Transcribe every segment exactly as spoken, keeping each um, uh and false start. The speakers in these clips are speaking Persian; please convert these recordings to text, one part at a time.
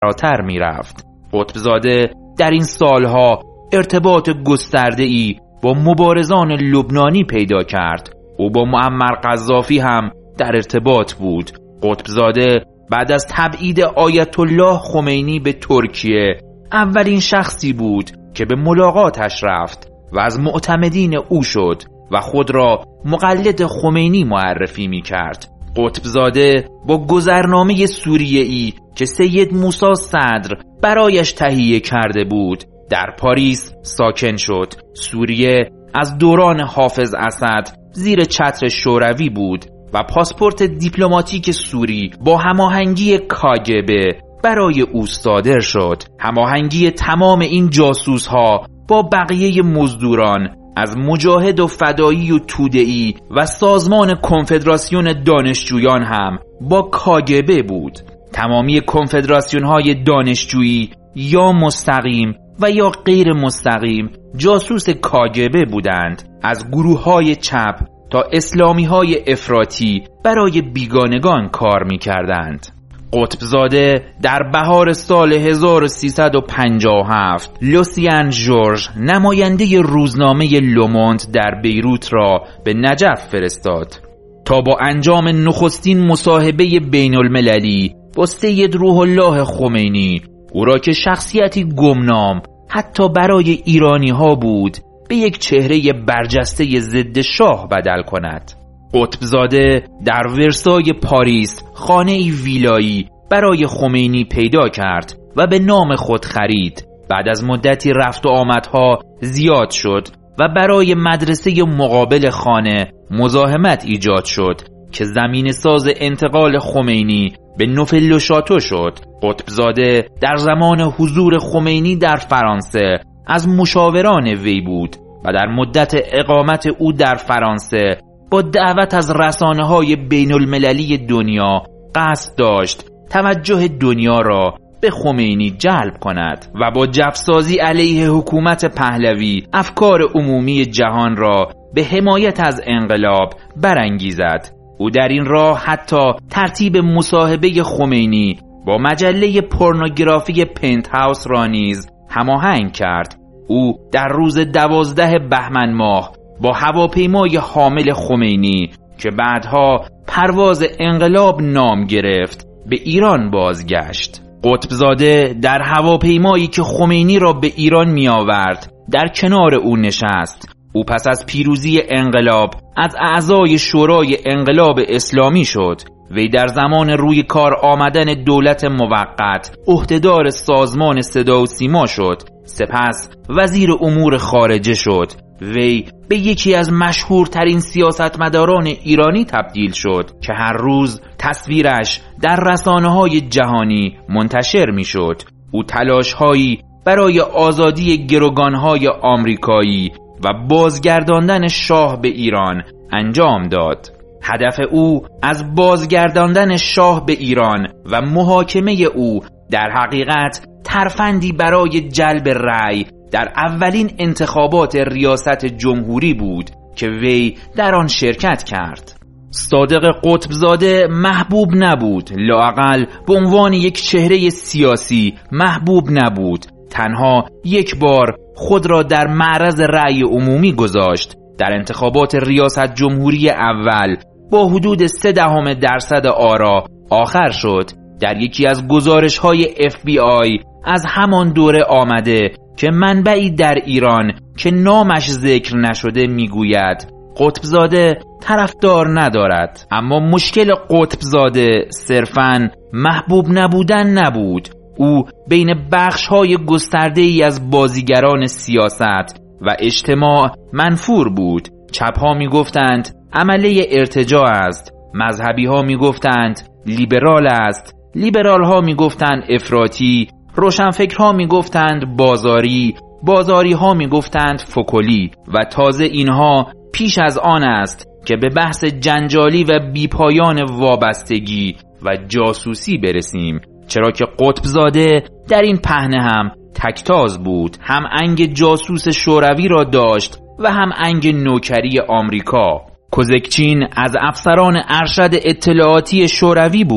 فراتر می رفت. قطبزاده در این سالها ارتباط گسترده‌ای با مبارزان لبنانی پیدا کرد. او با معمر قذافی هم در ارتباط بود. قطبزاده بعد از تبعید آیت الله خمینی به ترکیه اولین شخصی بود که به ملاقاتش رفت و از معتمدین او شد و خود را مقلد خمینی معرفی می کرد. قطبزاده با گذرنامه سوریه‌ای که سید موسی صدر برایش تهیه کرده بود در پاریس ساکن شد. سوریه از دوران حافظ اسد زیر چتر شوروی بود و پاسپورت دیپلماتیک سوری با هماهنگی کاگبه برای او صادر شد. هماهنگی تمام این جاسوس‌ها با بقیه مزدوران از مجاهد و فدایی و توده‌ای و سازمان کنفدراسیون دانشجویان هم با کاگبه بود. تمامی کنفدراسیون‌های دانشجویی یا مستقیم و یا غیر مستقیم جاسوس کاگبه بودند. از گروه‌های چپ تا اسلامی‌های افراطی برای بیگانگان کار می‌کردند. قطبزاده در بهار سال هزار و سیصد و پنجاه و هفت لوسیان ژورژ نماینده روزنامه لوموند در بیروت را به نجف فرستاد تا با انجام نخستین مصاحبه بین المللی با سید روح الله خمینی او را که شخصیتی گمنام حتی برای ایرانی ها بود به یک چهره برجسته ضد شاه بدل کند. قطبزاده در ورسای پاریس خانه ای ویلایی برای خمینی پیدا کرد و به نام خود خرید. بعد از مدتی رفت و آمدها زیاد شد و برای مدرسه مقابل خانه مزاحمت ایجاد شد که زمین ساز انتقال خمینی به نوفل و شاتو شد. قطبزاده در زمان حضور خمینی در فرانسه از مشاوران وی بود و در مدت اقامت او در فرانسه با دعوت از رسانه‌های بین المللی دنیا قصد داشت توجه دنیا را به خمینی جلب کند و با جفسازی علیه حکومت پهلوی افکار عمومی جهان را به حمایت از انقلاب برانگیزد. او در این راه حتی ترتیب مصاحبه خمینی با مجله پورنوگرافی پنت هاوس را نیز هماهنگ کرد. او در روز دوازده بهمن ماه با هواپیمای حامل خمینی که بعدها پرواز انقلاب نام گرفت به ایران بازگشت. قطبزاده در هواپیمایی که خمینی را به ایران می آورد در کنار او نشست. او پس از پیروزی انقلاب از اعضای شورای انقلاب اسلامی شد. وی در زمان روی کار آمدن دولت موقت عهدهدار سازمان صدا و سیما شد. سپس وزیر امور خارجه شد. وی به یکی از مشهورترین سیاستمداران ایرانی تبدیل شد که هر روز تصویرش در رسانه‌های جهانی منتشر می‌شد. او تلاش‌هایی برای آزادی گروگان‌های آمریکایی و بازگرداندن شاه به ایران انجام داد. هدف او از بازگرداندن شاه به ایران و محاکمه او در حقیقت ترفندی برای جلب رأی در اولین انتخابات ریاست جمهوری بود که وی در آن شرکت کرد. صادق قطبزاده محبوب نبود، لااقل به عنوان یک چهره سیاسی محبوب نبود. تنها یک بار خود را در معرض رأی عمومی گذاشت. در انتخابات ریاست جمهوری اول با حدود سه دهم درصد آرا آخر شد. در یکی از گزارش‌های اف بی آی از همان دوره آمده که منبعی در ایران که نامش ذکر نشده میگوید قطبزاده طرفدار ندارد. اما مشکل قطبزاده صرفاً محبوب نبودن نبود. او بین بخش‌های گسترده‌ای از بازیگران سیاست و اجتماع منفور بود. چپ‌ها میگفتند عمله ارتجاع است، مذهبی‌ها میگفتند لیبرال است، لیبرال‌ها میگفتند افراطی، روشنفکرها میگفتند بازاری، بازاری‌ها میگفتند فکلی و تازه اینها پیش از آن است که به بحث جنجالی و بیپایان وابستگی و جاسوسی برسیم، چرا که قطبزاده در این پهنه هم تکتاز بود. هم انگ جاسوس شوروی را داشت و هم انگ نوکری آمریکا. کوزکچین از افسران ارشد اطلاعاتی شوروی بود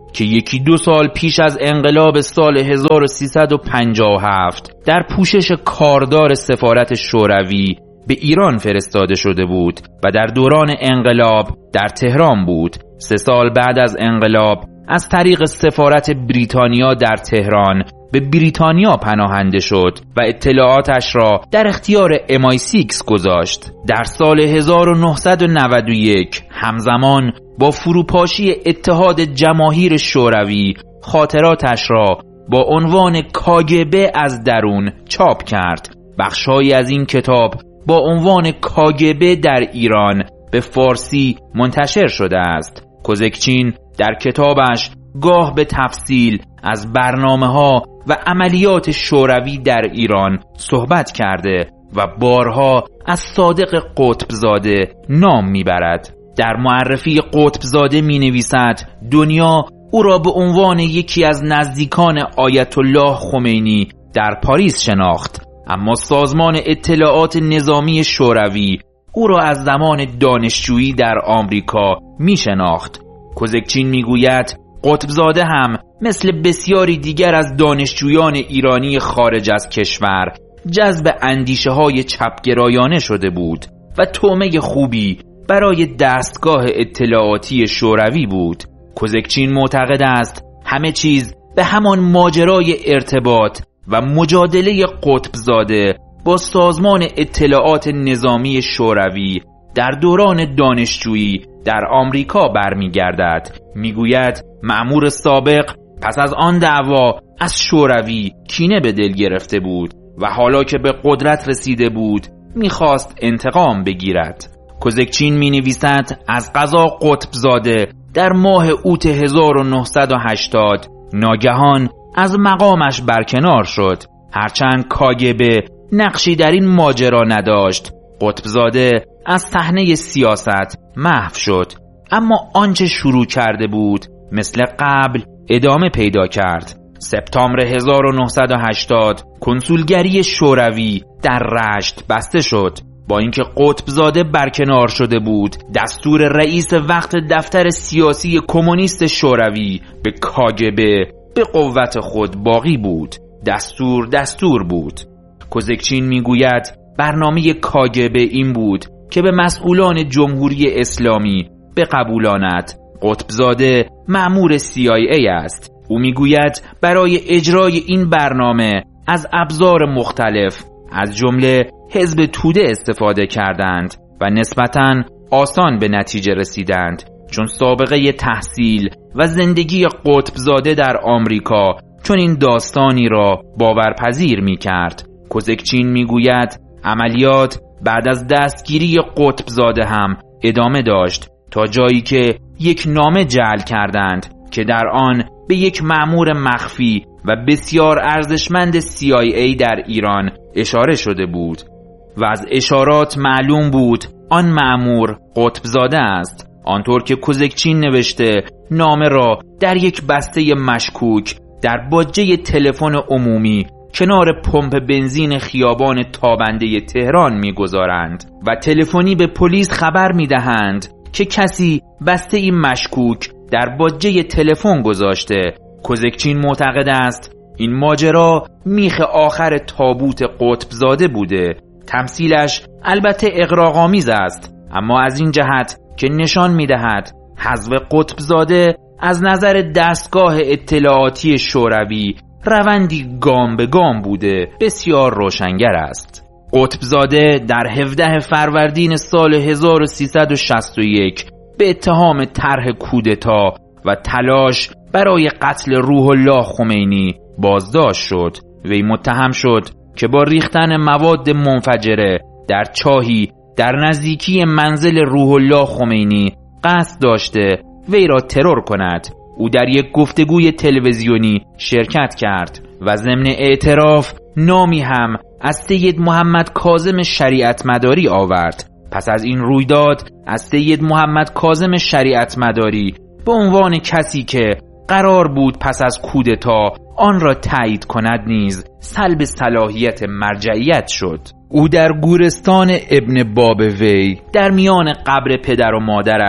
که یکی دو سال پیش از انقلاب سال هزار و سیصد و پنجاه و هفت در پوشش کاردار سفارت شوروی به ایران فرستاده شده بود و در دوران انقلاب در تهران بود. سه سال بعد از انقلاب از طریق سفارت بریتانیا در تهران به بریتانیا پناهنده شد و اطلاعاتش را در اختیار ام آی سیکس گذاشت. در سال هزار و نهصد و نود و یک همزمان با فروپاشی اتحاد جماهیر شوروی خاطراتش را با عنوان کاگبه از درون چاپ کرد. بخش‌هایی از این کتاب با عنوان کاگبه در ایران به فارسی منتشر شده است. کوزکچین در کتابش گاه به تفصیل از برنامه‌ها و عملیات شوروی در ایران صحبت کرده و بارها از صادق قطبزاده نام میبرد. در معرفی قطبزاده می نویسد دنیا او را به عنوان یکی از نزدیکان آیت الله خمینی در پاریس شناخت، اما سازمان اطلاعات نظامی شوروی او را از زمان دانشجویی در آمریکا می شناخت. کوزکچین می گوید قطبزاده هم مثل بسیاری دیگر از دانشجویان ایرانی خارج از کشور جذب اندیشه های چپگرایانه شده بود و طعمه خوبی برای دستگاه اطلاعاتی شوروی بود. کوزکچین معتقد است همه چیز به همان ماجرای ارتباط و مجادله قطبزاده با سازمان اطلاعات نظامی شوروی در دوران دانشجویی در آمریکا برمیگردد. میگوید مأمور سابق پس از آن دعوا از شوروی کینه به دل گرفته بود و حالا که به قدرت رسیده بود میخواست انتقام بگیرد. کوزکچین می نویسد از قضا قطبزاده در ماه اوت هزار و نهصد و هشتاد ناگهان از مقامش برکنار شد. هرچند کاگبه نقشی در این ماجرا نداشت، قطبزاده از صحنه سیاست محو شد، اما آنچه شروع کرده بود مثل قبل ادامه پیدا کرد. سپتامبر هزار و نهصد و هشتاد کنسولگری شوروی در رشت بسته شد. با اینکه قطبزاده برکنار شده بود، دستور رئیس وقت دفتر سیاسی کمونیست شوروی به کاگبه به قوت خود باقی بود. دستور دستور بود. کوزکچین میگوید برنامه کاگبه این بود که به مسئولان جمهوری اسلامی بقبولاند قطبزاده مأمور سی آی ای است. او میگوید برای اجرای این برنامه از ابزار مختلف از جمله حزب توده استفاده کردند و نسبتاً آسان به نتیجه رسیدند، چون سابقه تحصیل و زندگی قطبزاده در آمریکا چون این داستانی را باورپذیر می کرد. کوزکچین می گوید عملیات بعد از دستگیری قطبزاده هم ادامه داشت تا جایی که یک نامه جعل کردند که در آن به یک مأمور مخفی و بسیار ارزشمند سی آی ای در ایران اشاره شده بود و از اشارات معلوم بود آن مأمور قطبزاده است. آنطور که کوزکچین نوشته نامه را در یک بسته مشکوک در باجه تلفن عمومی کنار پمپ بنزین خیابان تابنده تهران می‌گذارند و تلفنی به پلیس خبر می‌دهند که کسی بسته این مشکوک در باجه تلفن گذاشته. کوزکچین معتقد است این ماجرا میخ آخر تابوت قطبزاده بوده. تمثیلش البته اغراق‌آمیز است، اما از این جهت که نشان میدهد حذف قطبزاده از نظر دستگاه اطلاعاتی شوروی روندی گام به گام بوده بسیار روشنگر است. قطبزاده در هفدهم فروردین سال هزار و سیصد و شصت و یک به اتهام طرح کودتا و تلاش برای قتل روح الله خمینی بازداشت شد. وی متهم شد که با ریختن مواد منفجره در چاهی در نزدیکی منزل روح الله خمینی قصد داشته وی را ترور کند. او در یک گفتگوی تلویزیونی شرکت کرد و ضمن اعتراف نامی هم از سید محمد کاظم شریعت مداری آورد. پس از این رویداد از سید محمد کاظم شریعت مداری به عنوان کسی که قرار بود پس از کودتا آن را تایید کند نیز سلب صلاحیت مرجعیت شد. او در گورستان ابن باب وی در میان قبر پدر و مادرش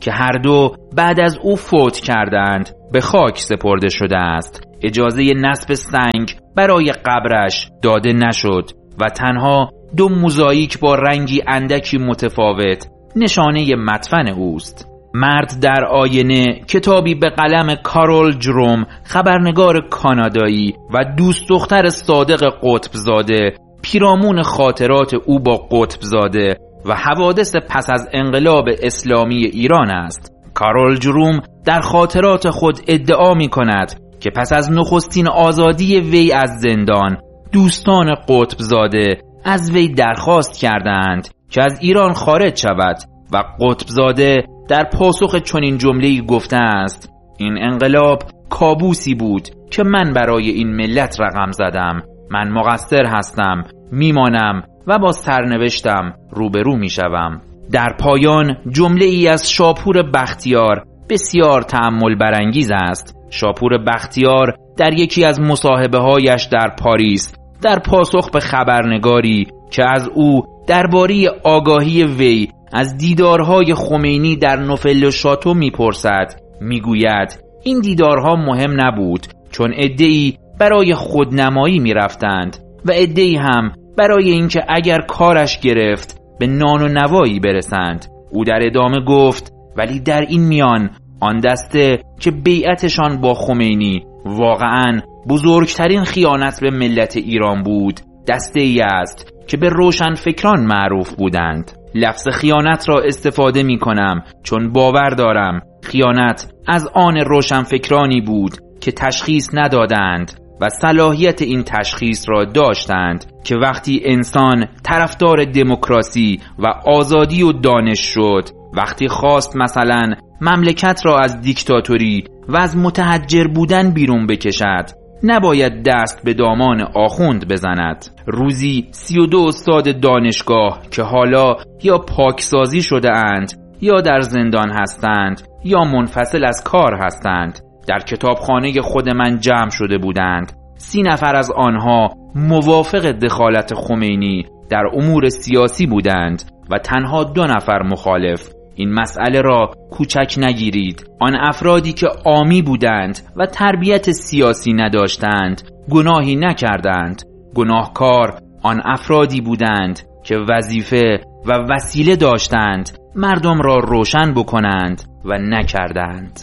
که هر دو بعد از او فوت کردند به خاک سپرده شده است. اجازه نصب سنگ برای قبرش داده نشد و تنها دو موزاییک با رنگی اندکی متفاوت نشانه مدفن اوست. مرد در آینه کتابی به قلم کارول جروم، خبرنگار کانادایی و دوست دختر صادق قطبزاده، پیرامون خاطرات او با قطبزاده و حوادث پس از انقلاب اسلامی ایران است. کارول جروم در خاطرات خود ادعا می کند که پس از نخستین آزادی وی از زندان، دوستان قطبزاده از وی درخواست کردند که از ایران خارج شود و قطبزاده در پاسخ چنین جمله‌ای گفته است: این انقلاب کابوسی بود که من برای این ملت رقم زدم. من مقصر هستم، میمانم و با سرنوشتم روبرو میشوم. در پایان جمله ای از شاپور بختیار بسیار تأمل برانگیز است. شاپور بختیار در یکی از مصاحبه هایش در پاریس در پاسخ به خبرنگاری که از او درباره آگاهی وی از دیدارهای خمینی در نوفل شاتو میپرسد، میگوید این دیدارها مهم نبود، چون عده‌ای برای خودنمایی میرفتند و عده‌ای هم برای اینکه اگر کارش گرفت به نان و نوایی برسند. او در ادامه گفت ولی در این میان آن دسته که بیعتشان با خمینی واقعاً بزرگترین خیانت به ملت ایران بود، دسته ای است که به روشنفکران معروف بودند. لفظ خیانت را استفاده می کنم چون باور دارم خیانت از آن روشنفکرانی بود که تشخیص ندادند و صلاحیت این تشخیص را داشتند که وقتی انسان طرفدار دموکراسی و آزادی و دانش شد، وقتی خواست مثلا مملکت را از دیکتاتوری و از متحجر بودن بیرون بکشد، نباید دست به دامان آخوند بزند. روزی سی و دو استاد دانشگاه که حالا یا پاکسازی شده اند یا در زندان هستند یا منفصل از کار هستند در کتابخانه خود من جمع شده بودند. سی نفر از آنها موافق دخالت خمینی در امور سیاسی بودند و تنها دو نفر مخالف. این مسئله را کوچک نگیرید. آن افرادی که عامی بودند و تربیت سیاسی نداشتند گناهی نکردند. گناهکار آن افرادی بودند که وظیفه و وسیله داشتند مردم را روشن بکنند و نکردند.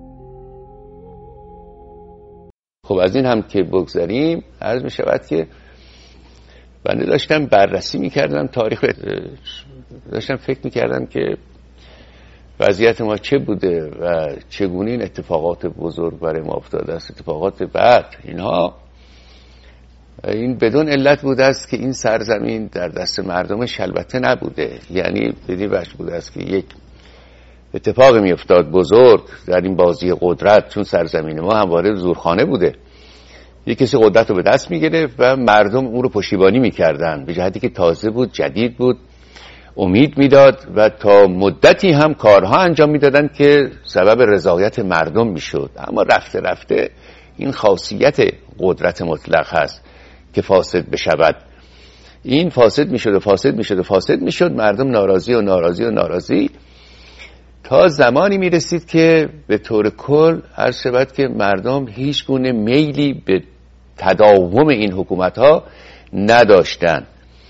خب از این هم که بگذاریم، عرض می شود که بنده داشتم بررسی می کردم تاریخ، داشتم فکر می کردم که وضعیت ما چه بوده و چگونه این اتفاقات بزرگ برای ما افتاده است، اتفاقات بعد اینها این بدون علت بوده است که این سرزمین در دست مردمش البته نبوده. یعنی بدین وجه بوده است که یک اتفاق می افتاد بزرگ در این بازی قدرت، چون سرزمین ما همواره زورخانه بوده، یک کسی قدرت رو به دست می گرفت و مردم اون رو پشتیبانی می کردن به جهتی که تازه بود، جدید بود، امید میداد و تا مدتی هم کارها انجام میدادن که سبب رضایت مردم میشد. اما رفته رفته این خاصیت قدرت مطلق هست که فاسد بشود. این فاسد میشد و فاسد میشد و فاسد میشد، مردم ناراضی و ناراضی و ناراضی تا زمانی میرسید که به طور کل عرض شود که مردم هیچ گونه میلی به تداوم این حکومت ها نداشتن.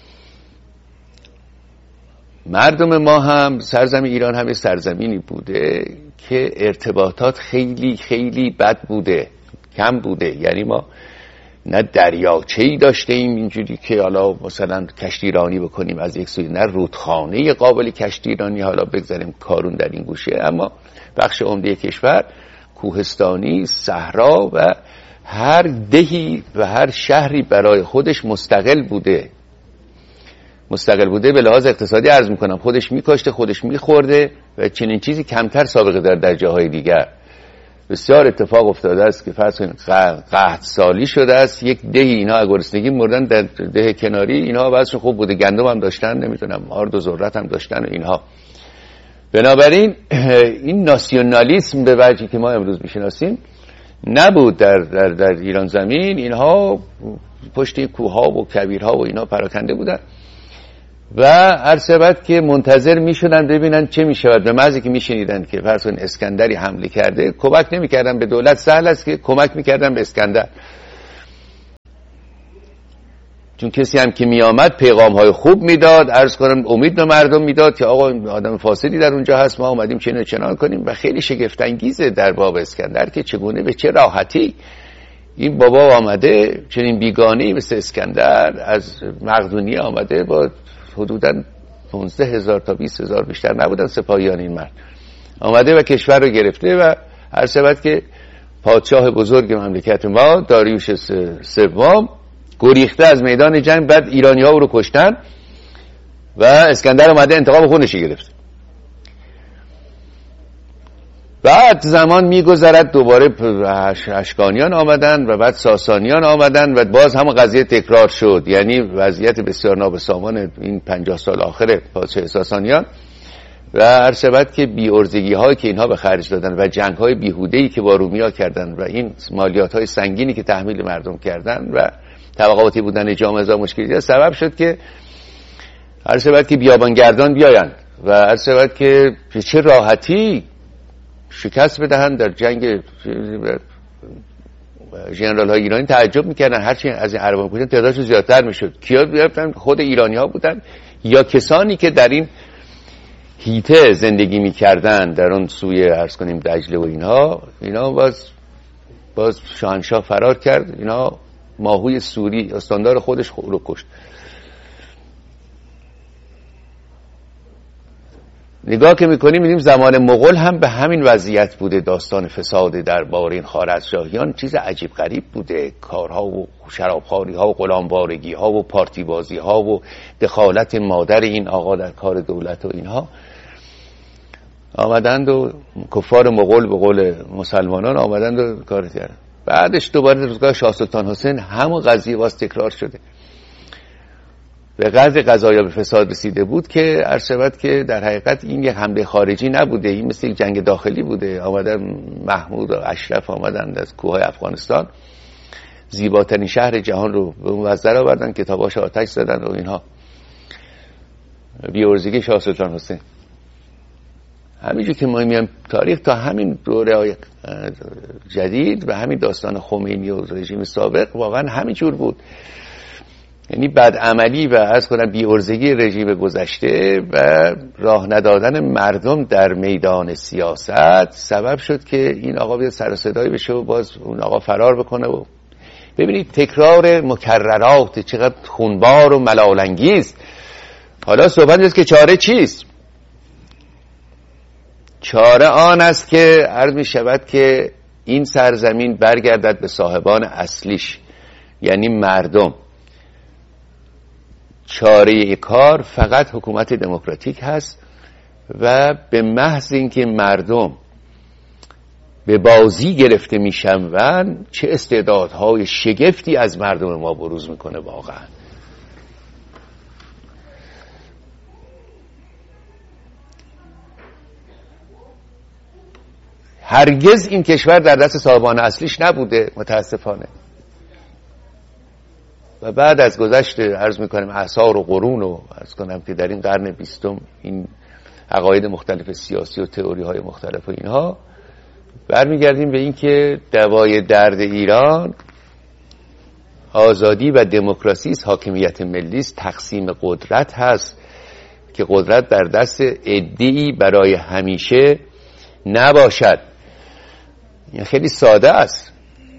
مردم ما هم، سرزمین ایران هم سرزمینی بوده که ارتباطات خیلی خیلی بد بوده، کم بوده. یعنی ما نه دریاچه‌ای داشته ایم اینجوری که حالا مثلا کشتیرانی بکنیم از یک سوی، نه رودخانه قابل کشتیرانی حالا بگذاریم کارون در این گوشه. اما بخش عمده کشور کوهستانی، صحرا و هر دهی و هر شهری برای خودش مستقل بوده. مستقل بوده به لحاظ اقتصادی عرض میکنم، خودش میکاشته، خودش میخورده و چنین چیزی کمتر سابقه داره در جاهای دیگر. بسیار اتفاق افتاده است که فرض کنید قحط سالی شده است، یک دهی اینا گرسنگی مردن، در ده کناری اینها بعضشون خوب بوده، گندم هم داشتن، نمیدونم آرد و ذرت هم داشتن و اینها. بنابراین این ناسیونالیسم به وجهی که ما امروز میشناسیم نبود در, در, در ایران زمین. اینها پشت کوهها و کویرها و اینها پراکنده بودن و عرصبت که منتظر می شدن ببینن چه می شود. به محضی که می شنیدن که فرض کن اسکندری حمله کرده، کمک نمی کردن به دولت، سهل است که کمک می کردن به اسکندر، چون کسی هم که می آمد پیغام های خوب می داد، عرض کنم امید به مردم می داد که آقا آدم فاسدی در اونجا هست، ما اومدیم چنین و چنان کنیم. و خیلی شگفت انگیزه در باب اسکندر که چگونه به چه راحتی این بابا آمده، چنین بیگانه‌ای مثل اسکندر از مقدونیه آمده، با حدوداً پانزده هزار تا بیست هزار بیشتر نبودن سپاهیان این مرد، آمده و کشور رو گرفته. و هر سبت که پادشاه بزرگ مملکت ما داریوش سوم گریخته از میدان جنگ، بعد ایرانی ها او رو کشتن و اسکندر اومده انتقام خودش گرفت. بعد زمان میگذرد، دوباره اشکانیان آمدن و بعد ساسانیان آمدن و باز هم قضیه تکرار شد. یعنی وضعیت بسیار نابسامان این پنجاه سال آخر پادشاه ساسانیان و هر شبت که بی‌عرضگی هایی که اینها به خرج دادن و جنگ های بیهوده‌ای که با رومیا کردن و این مالیات های سنگینی که تحمیل مردم کردن و طبقاتی بودن جامعه ها مشکلی سبب شد که هر شبت که بیابانگردان بیایند و هر شبت که چه راحتی شکست بدهن در جنگ. ژنرال های ایرانی تعجب میکردن، هرچی از این عربان کشتن تعدادشون زیادتر میشد. کیا بیافتن؟ خود ایرانی ها بودن یا کسانی که در این هیته زندگی میکردن در اون سوی عرض کنیم دجله و اینها. اینا باز باز شاهنشاه فرار کرد، اینا ماهوی سوری استاندار خودش رو کشت. نگاه که میکنیم میدیم زمان مغول هم به همین وضعیت بوده. داستان فساد دربار این خوارزمشاهیان چیز عجیب غریب بوده، کارها و شرابخواری ها و غلامبارگی ها و پارتی بازی ها و دخالت مادر این آقا در کار دولت و اینها. آمدند و کفار مغول به قول مسلمانان آمدند و کار کردن. بعدش دوباره روزگاه شاه سلطان حسین همون قضیه باز تکرار شده. به قدر قضایا به فساد رسیده بود که عرض شود که در حقیقت این یک حمله خارجی نبوده، این مثل یک جنگ داخلی بوده. آمدن محمود و اشرف آمدند از کوههای افغانستان، زیباترین شهر جهان رو به اون وزر آوردن، کتاباش آتش زدن و اینها. بی‌عرضگی شاه سلطان حسین. همینجور که ما میام تاریخ تا همین دوره جدید و همین داستان خمینی و رژیم سابق واقعا همینجور بود. یعنی بدعملی و از کنم بی‌عرضگی رژیم گذشته و راه ندادن مردم در میدان سیاست سبب شد که این آقا بیاد سر و صدایی بشه و باز اون آقا فرار بکنه. و ببینید تکرار مکررات چقدر خونبار و ملال‌انگیز. حالا صحبت است که چاره چیست؟ چاره آن است که عرض می شود که این سرزمین برگردد به صاحبان اصلیش، یعنی مردم. چاره کار فقط حکومت دموکراتیک هست و به محض اینکه مردم به بازی گرفته میشن و چه استعدادهای شگفتی از مردم ما بروز میکنه واقعا. هرگز این کشور در دست صاحبان اصلیش نبوده متاسفانه. و بعد از گذشت عرض میکنم اعصار و قرون و عرض کنم که در این قرن بیستم این عقاید مختلف سیاسی و تئوری های مختلف و اینها، برمیگردیم به این که دوای درد ایران آزادی و دموکراسی است، حاکمیت ملی است، تقسیم قدرت هست که قدرت در دست عده‌ای برای همیشه نباشد. این خیلی ساده است،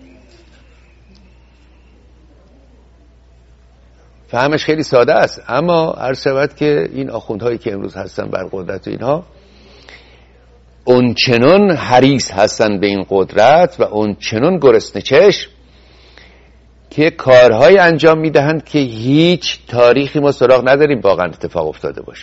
فهمش خیلی ساده است. اما عرض شود که این آخوندهایی که امروز هستن بر قدرت و اینها اونچنان حریص هستن به این قدرت و اونچنان گرسنه چشم که کارهای انجام میدهند که هیچ تاریخی ما سراغ نداریم واقعا اتفاق افتاده باشه.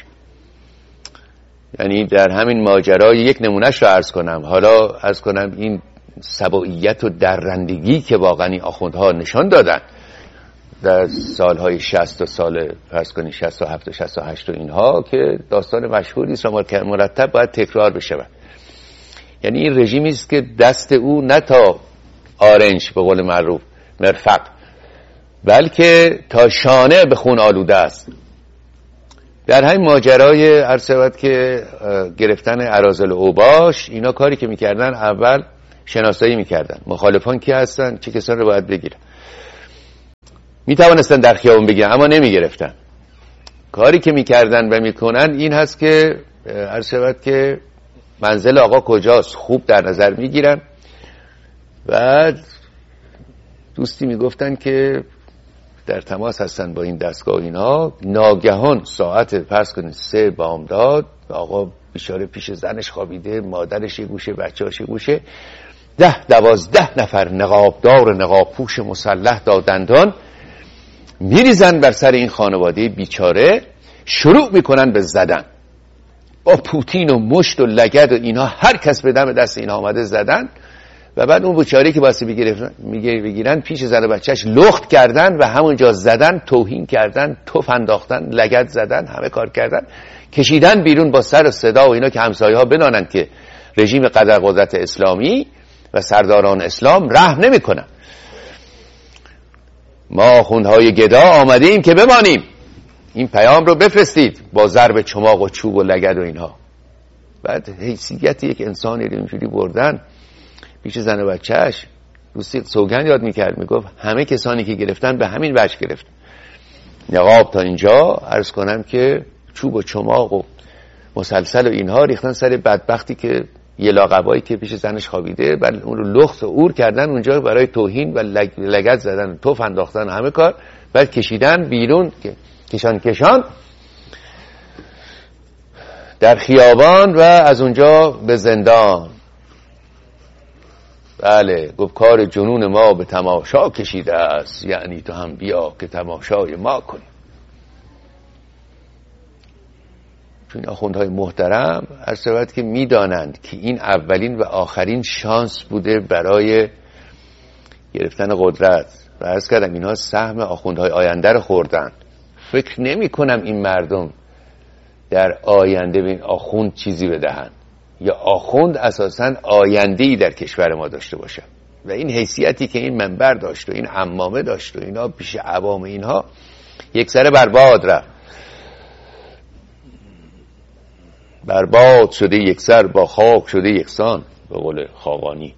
یعنی در همین ماجرای یک نمونهش رو عرض کنم. حالا عرض کنم این سبوعیت و درندگی که واقعا این آخوندها نشان دادن در سالهای شصت و سال فرض کنید شصت و هفت و شصت و هشت و اینها، که داستان مشهوری است و مرتب باید تکرار بشه. یعنی این رژیمی است که دست او نه تا آرنج به قول معروف مرفق، بلکه تا شانه به خون آلوده است. در همین ماجرای عرض شود که گرفتن اراذل اوباش، اینا کاری که میکردن اول شناسایی میکردن مخالفان کی هستن، چه کسان رو باید بگیرن. میتوانستن در خیابون بگیرن اما نمیگرفتن. کاری که میکردن و میکنن این هست که عرض شود که منزل آقا کجاست خوب در نظر میگیرن. بعد دوستی میگفتن که در تماس هستن با این دستگاه اینا، ناگهان ساعت فرض کنید سه بامداد، آقا بیچاره پیش زنش خوابیده، مادرش یه گوشه، بچه‌اش یه گوشه، ده دوازده نفر نقابدار نقاب پوش مسلح دادندان میریزن بر سر این خانواده بیچاره، شروع میکنن به زدن با پوتین و مشت و لگد و اینا، هر کس به دم دست اینا آمده زدن. و بعد اون بیچاره که واسه بگیرن میگه بگیرن پیش زن و بچهش لخت کردن و همونجا زدن، توهین کردن، تف انداختن، لگد زدن، همه کار کردن، کشیدن بیرون با سر و صدا و اینا که همسایه ها بدانن که رژیم قدر قدرت اسلامی و سرداران اسلام رحم نمیکنن. ما آخوندهای گدا آمدیم که بمانیم، این پیام رو بفرستید با ضرب چماق و چوب و لگد و اینها. بعد حیثیت یک انسانی رو اینجوری بردن پیش زن و بچهش. دوستی سوگند یاد میکرد، میگفت همه کسانی که گرفتن به همین وجه گرفت. نقاب تا اینجا عرض کنم که چوب و چماق و مسلسل و اینها ریختن سر بدبختی که یه لاقبایی که پیش زنش خوابیده، بعد اون رو لخت و اور کردن اونجا برای توهین و لگد زدن، توف انداختن، همه کار. بعد کشیدن بیرون، کشان کشان در خیابان و از اونجا به زندان. بله، گفت کار جنون ما به تماشا کشیده است، یعنی تو هم بیا که تماشای ما کنی. چون آخوندهای محترم هر شود که میدانند که این اولین و آخرین شانس بوده برای گرفتن قدرت و عرض کردم اینها سهم آخوندهای آینده رو خوردن. فکر نمی کنم این مردم در آینده به این آخوند چیزی بدهن، یا آخوند اساساً آینده‌ای در کشور ما داشته باشه. و این حیثیتی که این منبر داشت و این عمامه داشت و اینا پیش عوام اینها یک سره برباد رفت، برباد شده یک سر با خاک شده یکسان، به قول خاقانی.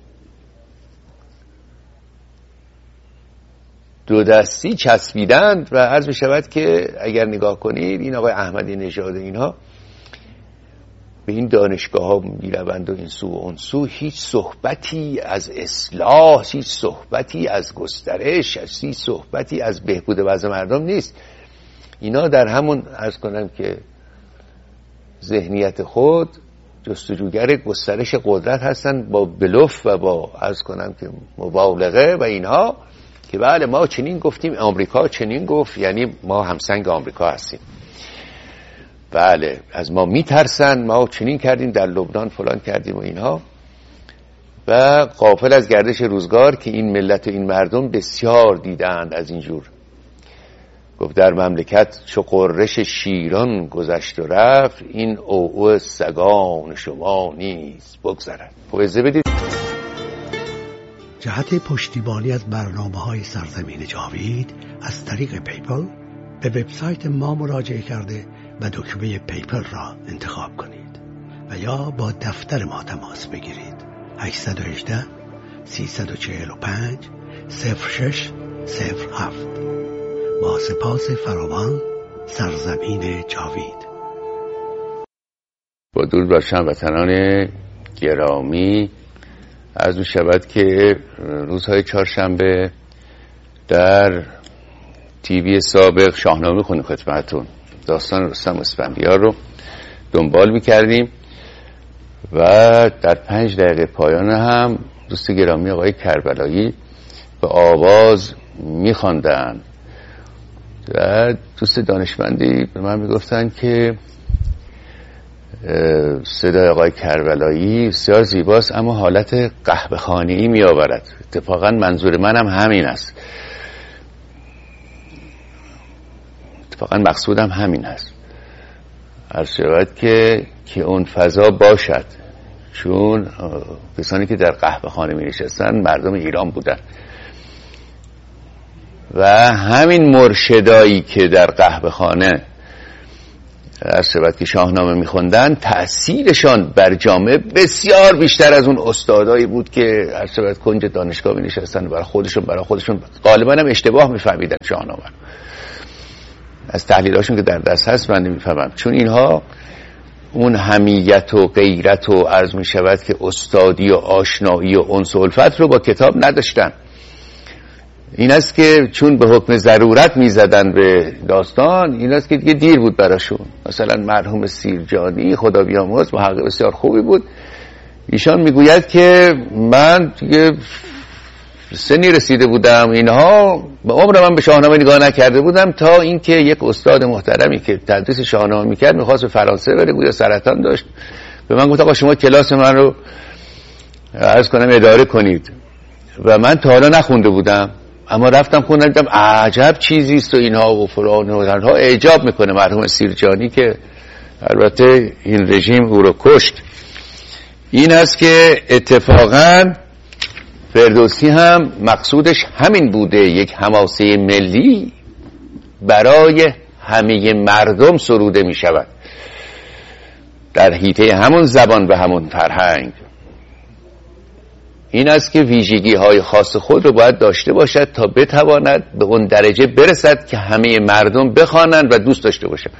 دو دستی چسبیدند و عرض می شود که اگر نگاه کنید این آقای احمدی نژاد اینها به این دانشگاه ها میروند و این سو و اون سو، هیچ صحبتی از اصلاح، هیچ صحبتی از گسترش، هیچ صحبتی از بهبود وضع مردم نیست. اینا در همون عرض کنم که ذهنیت خود جستجوگر گسترش قدرت هستن، با بلوف و با عرض کنم که مبالغه و اینها، که بله ما چنین گفتیم، آمریکا چنین گفت، یعنی ما همسنگ آمریکا هستیم. بله از ما میترسن، ما چنین کردیم در لبنان، فلان کردیم و اینها. و غافل از گردش روزگار که این ملت و این مردم بسیار دیدند از اینجور. گفت در مملکت چو قررش شیران گذشت و رفت، این اوعو سگان شما نیز بگذرد. پویزه بدید. جهت پشتیبانی از برنامه‌های سرزمین جاوید از طریق پیپل به وبسایت ما مراجعه کرده و دکمه پیپل را انتخاب کنید و یا با دفتر ما تماس بگیرید. هشت یک هشت سه چهار پنج صفر شش صفر هفت. با سپاس فراوان، سرزمین جاوید. با درود بر هموطنان گرامی، عرض می‌شود که روزهای چهارشنبه در تیوی سابق شاهنامه خونیم خدمتتون، داستان رستم اسفندیار رو دنبال می‌کردیم و در پنج دقیقه پایان هم دوست گرامی آقای کربلایی به آواز می‌خواندن و دوست دانشمندی به من میگفتن که صدای آقای کربلایی بسیار زیباست اما حالت قهوه‌خانه‌ای می آورد. اتفاقا منظور منم همین است، اتفاقا مقصودم همین است، عرض شود که که اون فضا باشد، چون کسانی که در قهوه‌خانه می نشستن مردم ایران بودن و همین مرشدایی که در قهوه‌خانه عرض که شاهنامه میخوندن، تأثیرشان بر جامعه بسیار بیشتر از اون استادایی بود که عرض کنج دانشگاه می نشستن برای خودشون برای خودشون غالبا هم اشتباه میفهمیدن شاهنامه. از تحلیلاشون که در دست هست من نمیفهمم، چون اینها اون حمیت و غیرت و عرض می شود که استادی و آشنایی و انس و الفت رو با کتاب نداشتن. این است که چون به حکم ضرورت می زدن به داستان، این است که دیگه دیر بود براشون. مثلا مرحوم سیرجانی خدا بیامرز محقق بسیار خوبی بود، ایشان میگوید که من دیگه سنی رسیده بودم، اینها به عمر من به شاهنامه نگاه نکرده بودم، تا اینکه یک استاد محترمی که تدریس شاهنامه میکرد میخواست به فرانسه بره، گویا سرطان داشت، به من گفت آقا شما کلاس من رو عرض کنم اداره کنید. و من تا حالا نخونده بودم، اما رفتم خوندم، دیدم عجب چیزیست و اینها و فلان و اینها. اعجاب میکنه مرحوم سیرجانی که البته این رژیم او رو کشت. این است که اتفاقاً فردوسی هم مقصودش همین بوده، یک حماسه ملی برای همه مردم سروده می شود در حیطه همون زبان و همون فرهنگ. این است که ویژگی های خاص خود رو باید داشته باشد تا بتواند به اون درجه برسد که همه مردم بخوانند و دوست داشته باشند.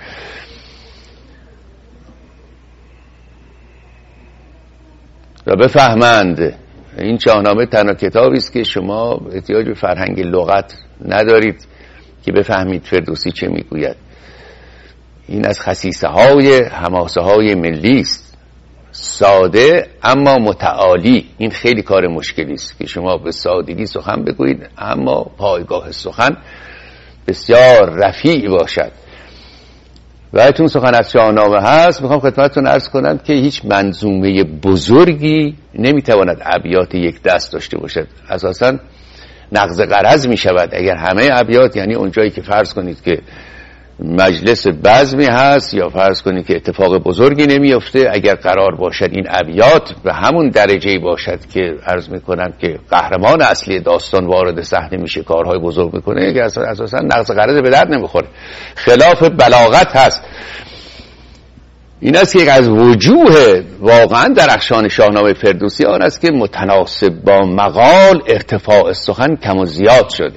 و بفهمند. این شاهنامه تنها کتابی است که شما احتیاج به فرهنگ لغت ندارید که بفهمید فردوسی چه میگوید. این از خصیصه های حماسه های ملی است، ساده اما متعالی. این خیلی کار مشکلی است که شما به سادگی سخن بگویید اما پایگاه سخن بسیار رفیع باشد. و چون سخن از شاهنامه هست، میخوام خدمتتون عرض کنم که هیچ منظومه بزرگی نمیتواند ابیات یک دست داشته باشد. اساساً نقض غرض میشود اگر همه ابیات، یعنی اونجایی که فرض کنید که مجلس بزمی هست یا فرض کنید که اتفاق بزرگی نمیفته، اگر قرار باشد این ابیات به همون درجه‌ای باشد که عرض میکنم که قهرمان اصلی داستان وارد صحنه میشه، کارهای بزرگ میکنه، که اساسا نقض غرض به درد نمیخوره، خلاف بلاغت هست. این است که از وجوه واقعا درخشان شاهنامه فردوسی آن است که متناسب با مقال ارتفاع سخن کم و زیاد شده.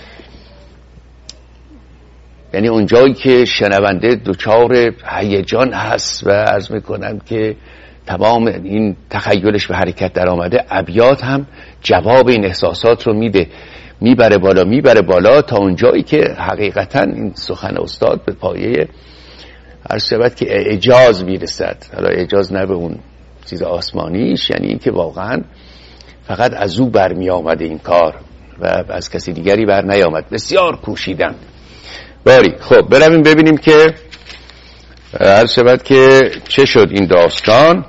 یعنی اونجایی که شنونده دچار هیجان هست و عرض میکنم که تمام این تخیلش به حرکت در آمده، ابیات هم جواب این احساسات رو میده، میبره بالا میبره بالا تا اونجایی که حقیقتا این سخن استاد به پایه عرض شود که اعجاز میرسد. حالا اعجاز نه به اون چیز آسمانیش، یعنی این که واقعا فقط از او برمی آمده این کار و از کسی دیگری بر نیامد. بسیار کوشیدن. باری خب برویم ببینیم که عرض شود که چه شد این داستان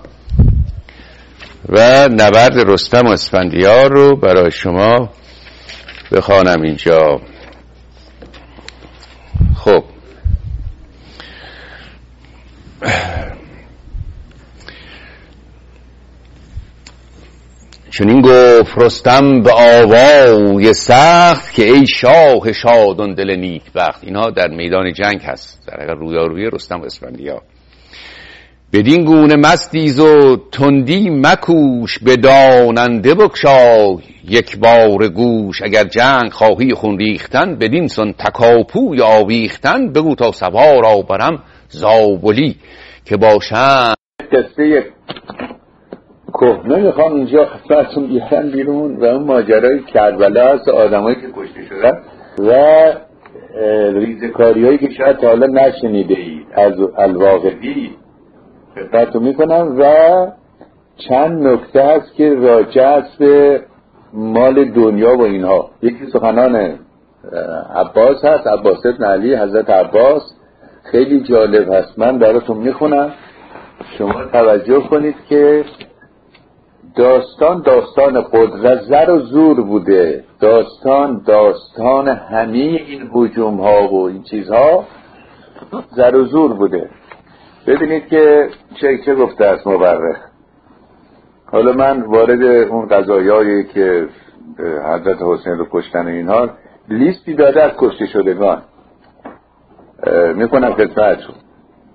و نبرد رستم و اسفندیار رو برای شما بخوانم اینجا. خب چنین گفت رستم به آوای سخت که ای شاه شادان دل نیک بخت. اینها در میدان جنگ هست، در حقیقت رویارویی رستم و اسفندیار. بدین گونه مستیز و تندی مکوش، بداننده بگشای یک بار گوش. اگر جنگ خواهی خون ریختن، بدین سان تکاپوی آویختن. بگو تا سوار آورم زابلی که باشن. قصه کهنه میخوام اینجا خدمتتون بیارم بیرون و اون ماجرای کربلا هست، آدمایی که کشته شدن و ریزکاری هایی که شاید تا حالا نشنیده اید از الواقدی خدمتتون میکنم. و چند نکته هست که راجع است به مال دنیا و اینها. یکی سخنان عباس هست، عباس ابن علی حضرت عباس، خیلی جالب هست، من براتون میخونم شما توجه کنید که داستان داستان قدرت زر و زور بوده، داستان داستان همه این هجوم ها و این چیزها زر و زور بوده. ببینید که چه چه گفته است مورخ. حالا من وارد اون قضایایی که حضرت حسین رو کشتن اینها لیستی داده از کشته شدگان میکنم خدمتتون.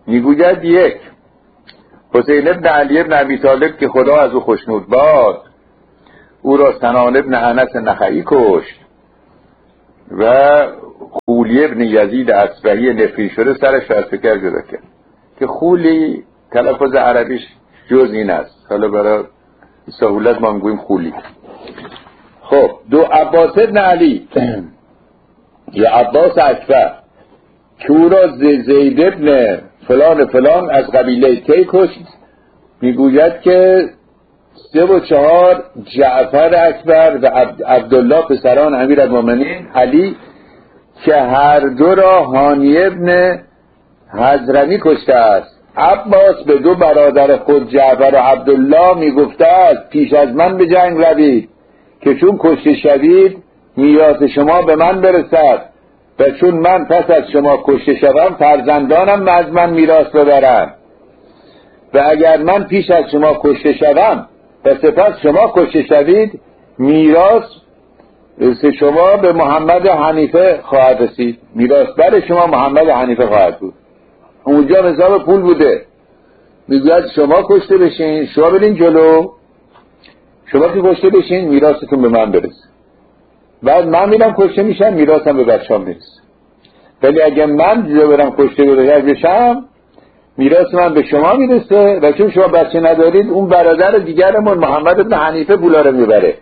میگوید یک، حسین ابن علی ابن ابی طالب که خدا از او خوشنود باد او را سنان ابن انس نخعی کشت و خولی ابن یزید اصبهی نفری شده سرش را از فکر جدا کرد، که خولی تلفظ عربیش جز این است، حالا برای سهولت ما میگوییم خولی. خب دو، عباس ابن علی یا عباس اکبر که او را زید ابن فلان فلان از قبیله کی کشت، میگوید که سه و چهار جعفر اکبر و عبد عبدالله پسران امیرالمومنین علی که هر دو را هانی ابن حضرمی کشته است. عباس به دو برادر خود جعفر و عبدالله میگفته است پیش از من به جنگ روید که چون کشته شوید میراث شما به من برسد و چون من پس از شما کشته شوم فرزندانم از من میراث ببرند و اگر من پیش از شما کشته شوم و سپس شما کشته شوید میراث شما به محمد حنیفه خواهد رسید، میراث بر شما محمد حنیفه خواهد بود. اونجا حساب پول بوده، میگوید شما کشته بشین، شما برین جلو، شما که کشته بشین میراثتون به من برسه، بعد من میرم کشته میشم میراثم به بچه‌ام میرسه، ولی اگه من دیگه برم کشته بشم میراث من به شما میرسه و چون شما بچه ندارید اون برادر دیگرمون محمد بن حنیفه پولا رو میبره.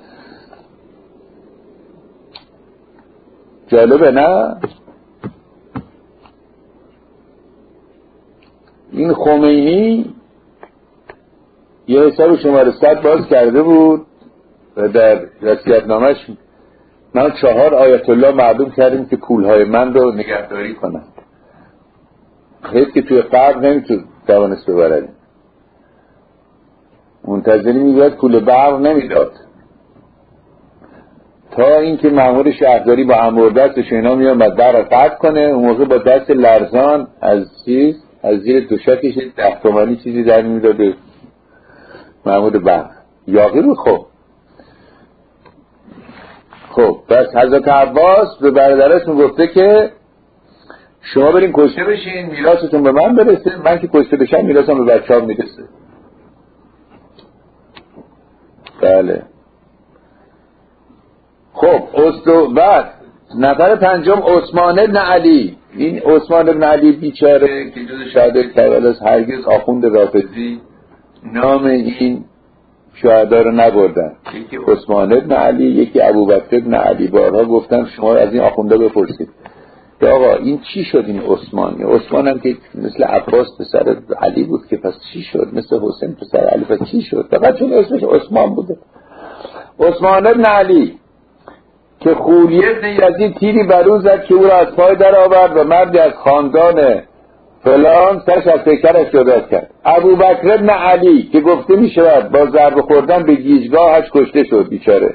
جالبه نه؟ این خمینی یه حساب شماره صد باز کرده بود و در وصیت‌نامه‌اش من چهار آیت الله معلوم کردیم که پولهای من رو نگهداری کنن، حیث که توی قبر نمیتون توانست ببرد، منتظری میگوید پول برق نمیداد تا اینکه مأمور شهرداری با امر دستش اینا میامد در قطع کنه، اون موقع با دست لرزان از چیز از زیر دوشکش ده تومانی چیزی در میداده مأمور برق یاقی بود. خب خب پس حضرت عباس به برادرشون گفته که شما برین کشته بشین میراثتون به من برسه، من که کشته بشم میراثم به بچه‌ام میرسه. بله. خب اصل بعد نفر پنجم عثمان بن علی. این عثمان بن علی بیچاره که جز شهدای کربلا است، هرگز آخوند رافضی نام این شهدا رو نبردن. یکی عثمان بن علی، یکی ابوبکر بن علی. بارها گفتم شما از این آخونده بپرسید که آقا این چی شد این عثمان؟ عثمان هم که مثل عباس پسر علی بود که پس چی شد؟ مثل حسین پسر علی پس چی شد؟ فقط چون اسمش عثمان بوده. عثمان بن علی که خولی ابن یزید تیری بر او زد که او را از پای در آورد و مردی از خاندان فلان سرش از پیکرش جدا کرد. ابوبکر بن علی که گفته می شود با ضربه خوردن به گیجگاهش کشته شد بیچاره.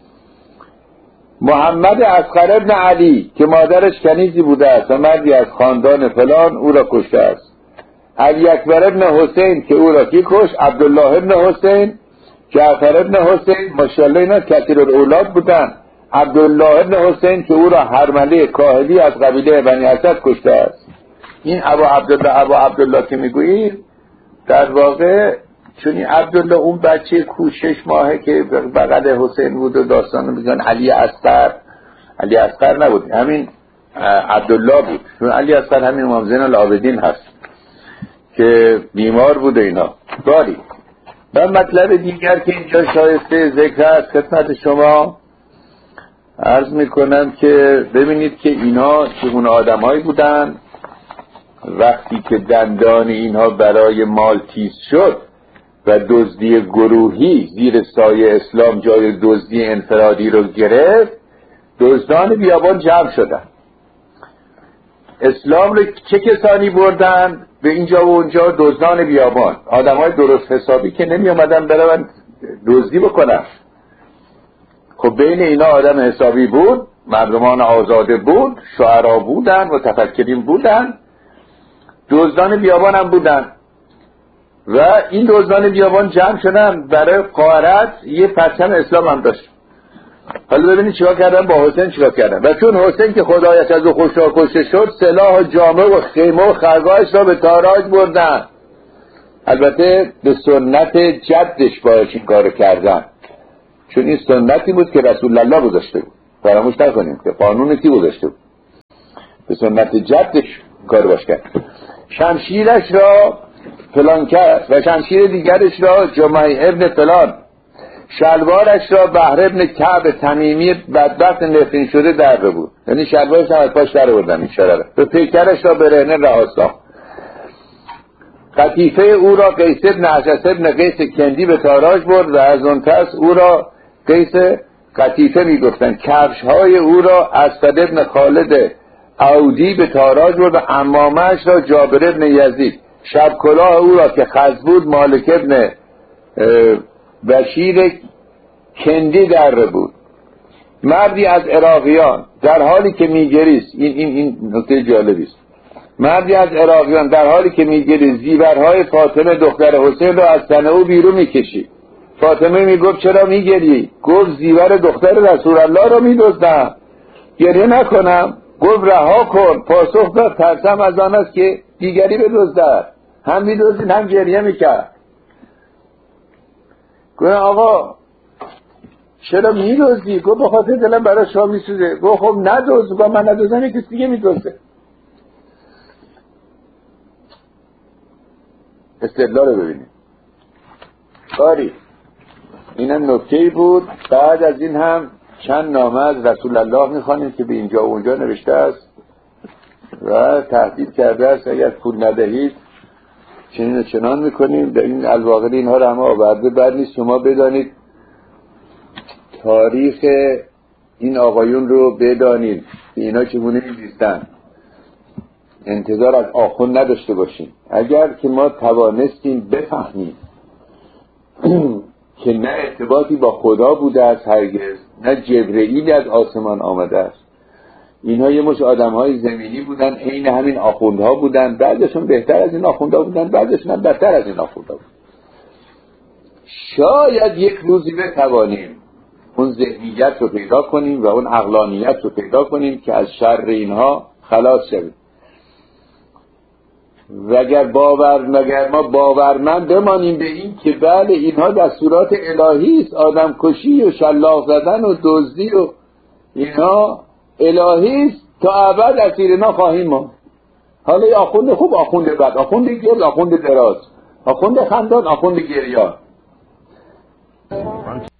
محمد اصغر بن علی که مادرش کنیزی بوده است و مردی از خاندان فلان او را کشته است. علی اکبر بن حسین که او را کی کشت؟ عبدالله بن حسین، جعفر بن حسین، ماشاءالله اینا کثیر الاولاد بودن. عبدالله بن حسین که او را هرمله کاهلی از قبیله بنی اسد کشته است. این ابو عبدالله ابو عبدالله که میگویید در واقع چون این عبدالله اون بچه کو شش ماهه که بغل حسین بود و داستانو میگن علی اصغر، علی اصغر نبود، همین عبدالله بود، چون علی اصغر همین امام زین العابدین هست که بیمار بود اینا. باری و مطلب دیگر که اینجا شایسته ذکر است خدمت شما عرض میکنم که ببینید که اینا چگونه آدمایی بودن. وقتی که دندان اینها برای مال تیز شد و دزدی گروهی زیر سایه اسلام جای دزدی انفرادی رو گرفت، دزدان بیابان جمع شدن. اسلام رو چه کسانی بردن به اینجا و اونجا؟ دزدان بیابان، آدمای درست حسابی که نمی اومدن برن دزدی بکنن. خب بین اینا آدم حسابی بود، مردمان آزاده بود، شعرا بودن، متفکرین بودن، دزدان بیابان هم بودن. و این دزدان بیابان جمع شدن برای غارت، یه پرچم اسلام هم داشت. حالا ببینید چیکار کردن با حسین، چیکار کردن. و چون حسین که خدایش از او خوشا کشته شد، سلاح و جامه و خیمه و خرگاهش را به تاراج بردن. البته به سنت جدش باید این کارو کردن، چون این سنتی بود که رسول الله گذاشته بود، فراموش نکنیم که قانون کی گذاشته بود، به سنت جدش کار باش کرد. شمشیرش را فلان کرد و شمشیر دیگرش را جمعی ابن فلان، شلوارش را بحر ابن کعب تمیمی بدبخت نفرین شده در بود، یعنی شلوارش هم از پاش در آوردن این شراره. به پیکرش را برهنه رها ساخت. قطیفه او را قیس ابن عجس ابن قیس کندی به تاراج برد و از آن پس او را قیس قطیفه می گفتن. کفش های او را اسد ابن خالد عودی به تاراج برد و عمامه‌اش را جابر ابن یزید. شب کلاه او را که خز بود مالک ابن بشیر کندی در بود. مردی از عراقیان در حالی که میگریست، این این این نکته جالبی است، مردی از عراقیان در حالی که میگریست زیورهای فاطمه دختر حسین را از تن او بیرون میکشید. فاطمه میگفت چرا میگری؟ گفت زیور دختر رسول الله را میدزدم، گریه نکنم. گفت رها کن. پاسخ داد ترسم از آن است که دیگری بدزدد. هم میدزدید هم گریه میکرد. گفت آقا چرا میدزدی؟ گفت به خاطر دلم برای شما میسوزه. گفت خب ندزد. گفت من ندزدم کسی دیگه میدزده. استدلال رو ببینید. کاری اینم نکته‌ای بود. بعد از این هم چند نامه از رسول الله میخوانیم که به اینجا و اونجا نوشته است و تهدید کرده است اگر پول ندهید چنین و چنان میکنیم. در این الواقع اینها رو همه آورده. بعد نیست شما بدانید تاریخ این آقایون رو بدانید که اینا چگونه می‌زیستن. انتظار از آخوند نداشته باشیم. اگر که ما توانستیم بفهمیم که نه ارتباطی با خدا بوده است هرگز، نه جبرئیل از آسمان آمده است، اینها یه مش آدم‌های زمینی بودن، عین همین آخوندها بودن، بعضیشون بهتر از این آخوندها بودن، بعضیشون هم بدتر از این آخوندها بودن. شاید یک روزی بتوانیم اون ذهنیت رو پیدا کنیم و اون عقلانیت رو پیدا کنیم که از شر اینها خلاص شویم. و اگر باور مگر ما باورمند بمانیم به این که بله اینها دستورات الهی است، آدم کشی و شلاق زدن و دزدی و اینها الهی است، تا ابد اسیر اینا خواهیم ما. حالا یا آخوند خوب، آخوند بد، آخوند گرد، آخوند دراز، آخوند خندان، آخوند گریان.